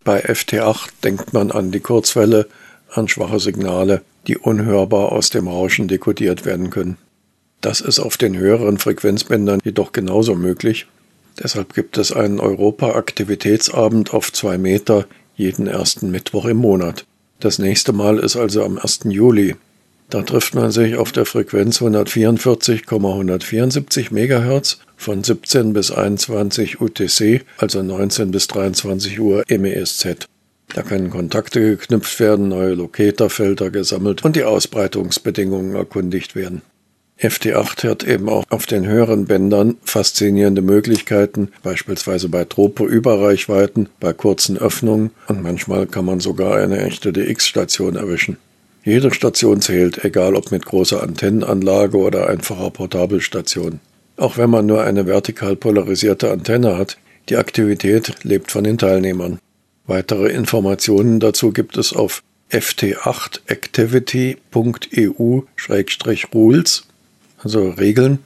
Bei FT8 denkt man an die Kurzwelle, an schwache Signale, die unhörbar aus dem Rauschen dekodiert werden können. Das ist auf den höheren Frequenzbändern jedoch genauso möglich. Deshalb gibt es einen Europa-Aktivitätsabend auf 2 Meter jeden ersten Mittwoch im Monat. Das nächste Mal ist also am 1. Juli. Da trifft man sich auf der Frequenz 144,174 MHz von 17 bis 21 UTC, also 19 bis 23 Uhr MESZ. Da können Kontakte geknüpft werden, neue Locatorfelder gesammelt und die Ausbreitungsbedingungen erkundigt werden. FT8 hat eben auch auf den höheren Bändern faszinierende Möglichkeiten, beispielsweise bei Tropo-Überreichweiten, bei kurzen Öffnungen und manchmal kann man sogar eine echte DX-Station erwischen. Jede Station zählt, egal ob mit großer Antennenanlage oder einfacher Portabelstation. Auch wenn man nur eine vertikal polarisierte Antenne hat, die Aktivität lebt von den Teilnehmern. Weitere Informationen dazu gibt es auf ft8activity.eu/rules, also Regeln,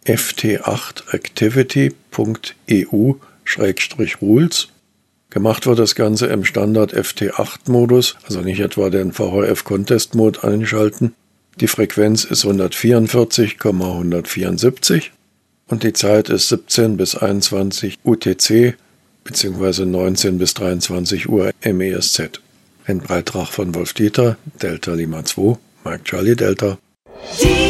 ft8activity.eu/rules. Gemacht wird das Ganze im Standard FT8-Modus, also nicht etwa den VHF-Contest-Mode einschalten. Die Frequenz ist 144,174 und die Zeit ist 17 bis 21 UTC bzw. 19 bis 23 Uhr MESZ. Ein Beitrag von Wolf Dieter, Delta Lima 2, Mike Charlie Delta.